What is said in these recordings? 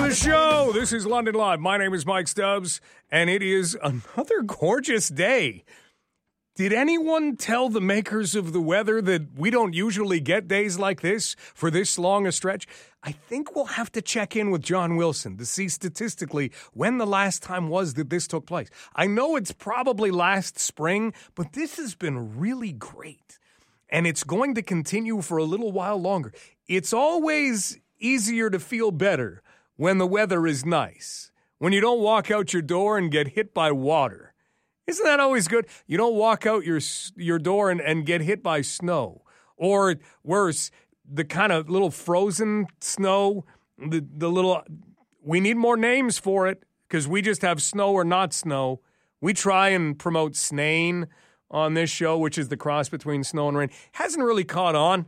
to the show. This is London Live. My name is Mike Stubbs, and it is another gorgeous day. Did anyone tell the makers of the weather that we don't usually get days like this for this long a stretch? I think we'll have to check in with John Wilson to see statistically when the last time was that this took place. I know it's probably last spring, but this has been really great, and it's going to continue for a little while longer. It's always easier to feel better when the weather is nice, when you don't walk out your door and get hit by water. Isn't that always good? You don't walk out your door and get hit by snow. Or worse, the kind of little frozen snow, the little, we need more names for it because we just have snow or not snow. We try and promote Snain on this show, which is the cross between snow and rain. Hasn't really caught on.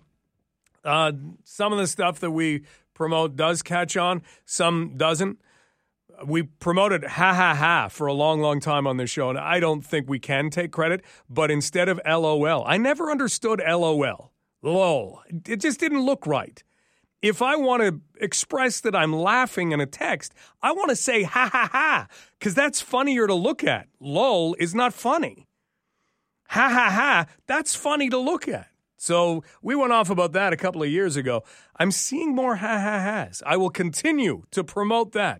Some of the stuff that we promote does catch on, some doesn't. We promoted ha ha ha for a long, long time on this show, and I don't think we can take credit, but instead of LOL, I never understood LOL. LOL. It just didn't look right. If I want to express that I'm laughing in a text, I want to say ha ha ha, because that's funnier to look at. LOL is not funny. Ha ha ha, that's funny to look at. So we went off about that a couple of years ago. I'm seeing more ha ha ha's. I will continue to promote that.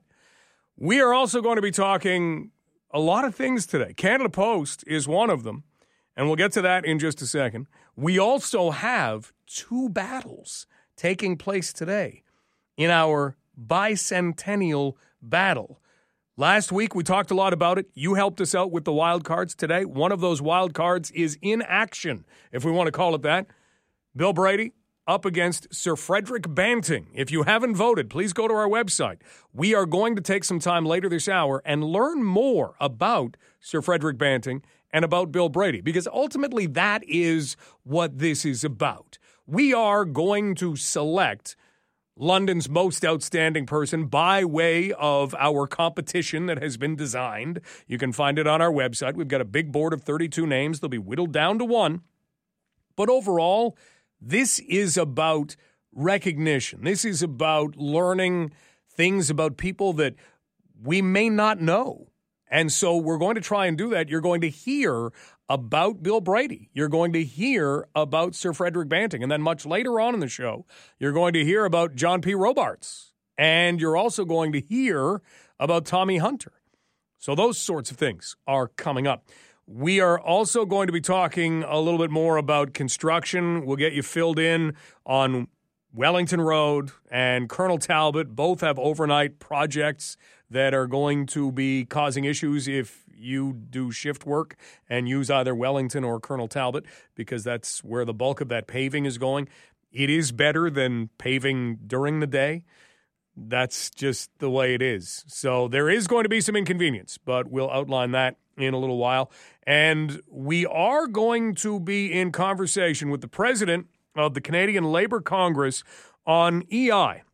We are also going to be talking a lot of things today. Canada Post is one of them, and we'll get to that in just a second. We also have two battles taking place today in our bicentennial battle. Last week, we talked a lot about it. You helped us out with the wild cards today. One of those wild cards is in action, if we want to call it that. Bill Brady up against Sir Frederick Banting. If you haven't voted, please go to our website. We are going to take some time later this hour and learn more about Sir Frederick Banting and about Bill Brady, because ultimately that is what this is about. We are going to select London's most outstanding person by way of our competition that has been designed. You can find it on our website. We've got a big board of 32 names. They'll be whittled down to one. But overall, this is about recognition. This is about learning things about people that we may not know. And so we're going to try and do that. You're going to hear about Bill Brady. You're going to hear about Sir Frederick Banting. And then much later on in the show, you're going to hear about John P. Robarts. And you're also going to hear about Tommy Hunter. So those sorts of things are coming up. We are also going to be talking a little bit more about construction. We'll get you filled in on Wellington Road and Colonel Talbot. Both have overnight projects that are going to be causing issues if you do shift work and use either Wellington or Colonel Talbot, because that's where the bulk of that paving is going. It is better than paving during the day. That's just the way it is. So there is going to be some inconvenience, but we'll outline that in a little while. And we are going to be in conversation with the president of the Canadian Labour Congress on EI.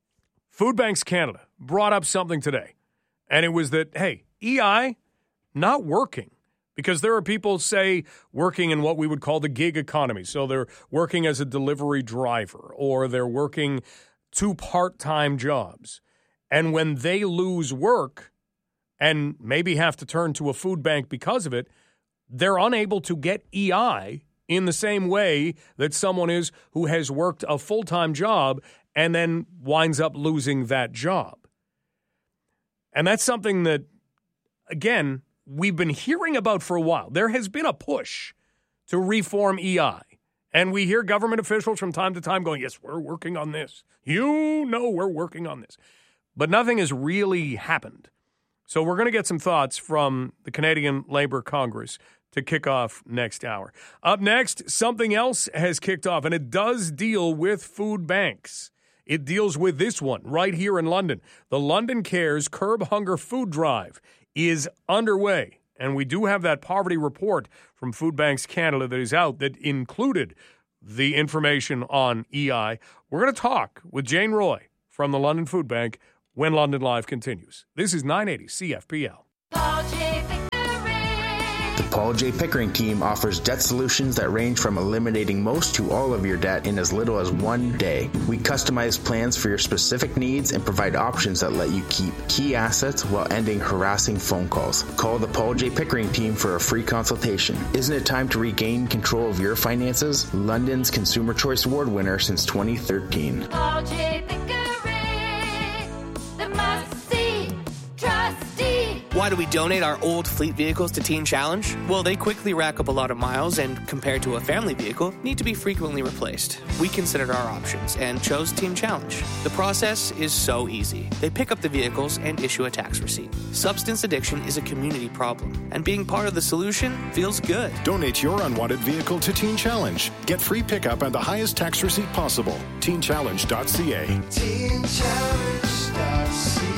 Food Banks Canada brought up something today, and it was that, hey, EI not working, because there are people, say, working in what we would call the gig economy. So they're working as a delivery driver, or they're working two part-time jobs. And when they lose work and maybe have to turn to a food bank because of it, they're unable to get EI in the same way that someone is who has worked a full-time job and then winds up losing that job. And that's something that, again, we've been hearing about for a while. There has been a push to reform EI. And we hear government officials from time to time going, yes, we're working on this. You know we're working on this. But nothing has really happened. So we're going to get some thoughts from the Canadian Labour Congress to kick off next hour. Up next, something else has kicked off, and it does deal with food banks. It deals with this one right here in London. The London Cares Curb Hunger Food Drive is underway. And we do have that poverty report from Food Banks Canada that is out that included the information on EI. We're going to talk with Jane Roy from the London Food Bank when London Live continues. This is 980 CFPL. The Paul J. Pickering team offers debt solutions that range from eliminating most to all of your debt in as little as 1 day. We customize plans for your specific needs and provide options that let you keep key assets while ending harassing phone calls. Call the Paul J. Pickering team for a free consultation. Isn't it time to regain control of your finances? London's Consumer Choice Award winner since 2013. Paul J. Pickering, the must-see trustee. Why do we donate our old fleet vehicles to Teen Challenge? Well, they quickly rack up a lot of miles and, compared to a family vehicle, need to be frequently replaced. We considered our options and chose Teen Challenge. The process is so easy. They pick up the vehicles and issue a tax receipt. Substance addiction is a community problem, and being part of the solution feels good. Donate your unwanted vehicle to Teen Challenge. Get free pickup and the highest tax receipt possible. TeenChallenge.ca. TeenChallenge.ca.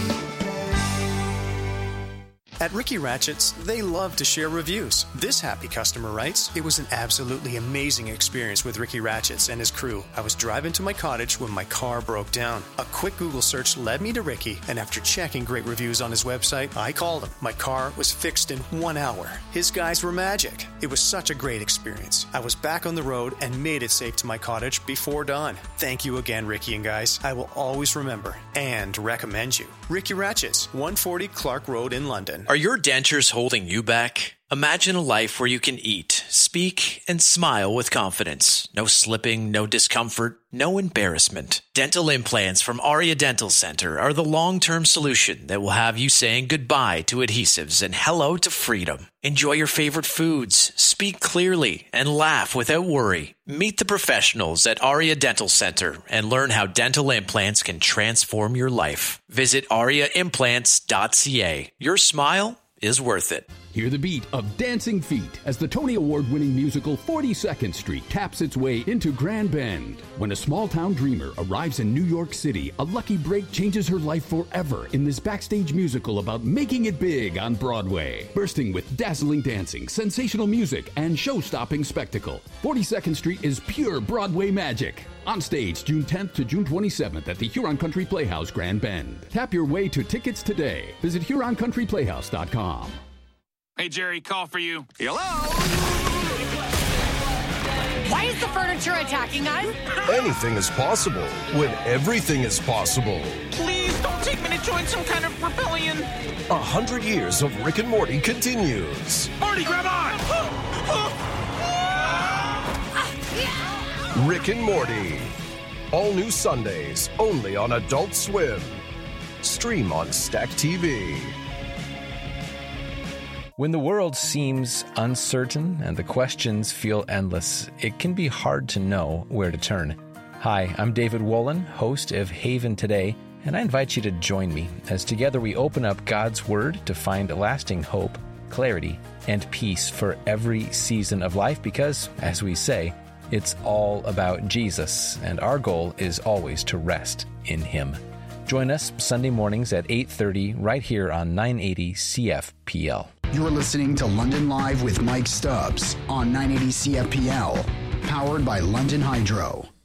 At Ricky Ratchett's, they love to share reviews. This happy customer writes, "It was an absolutely amazing experience with Ricky Ratchett's and his crew. I was driving to my cottage when my car broke down. A quick Google search led me to Ricky, and after checking great reviews on his website, I called him. My car was fixed in 1 hour. His guys were magic. It was such a great experience. I was back on the road and made it safe to my cottage before dawn. Thank you again, Ricky and guys. I will always remember and recommend you. Ricky Ratchett's, 140 Clark Road in London." Are your dentures holding you back? Imagine a life where you can eat, speak, and smile with confidence. No slipping, no discomfort, no embarrassment. Dental implants from Aria Dental Center are the long-term solution that will have you saying goodbye to adhesives and hello to freedom. Enjoy your favorite foods, speak clearly, and laugh without worry. Meet the professionals at Aria Dental Center and learn how dental implants can transform your life. Visit ariaimplants.ca. Your smile is worth it. Hear the beat of Dancing Feet as the Tony Award-winning musical 42nd Street taps its way into Grand Bend. When a small-town dreamer arrives in New York City, a lucky break changes her life forever in this backstage musical about making it big on Broadway. Bursting with dazzling dancing, sensational music, and show-stopping spectacle, 42nd Street is pure Broadway magic. On stage June 10th to June 27th at the Huron Country Playhouse, Grand Bend. Tap your way to tickets today. Visit HuronCountryPlayhouse.com. Hey, Jerry, call for you. Hello? Why is the furniture attacking us? Anything is possible when everything is possible. Please don't take me to join some kind of rebellion. 100 years of Rick and Morty continues. Morty, grab on! Rick and Morty. All new Sundays, only on Adult Swim. Stream on Stack TV. When the world seems uncertain and the questions feel endless, it can be hard to know where to turn. Hi, I'm David Wolin, host of Haven Today, and I invite you to join me as together we open up God's Word to find lasting hope, clarity, and peace for every season of life because, as we say, it's all about Jesus, and our goal is always to rest in Him. Join us Sunday mornings at 8:30 right here on 980 CFPL. You're listening to London Live with Mike Stubbs on 980 CFPL, powered by London Hydro.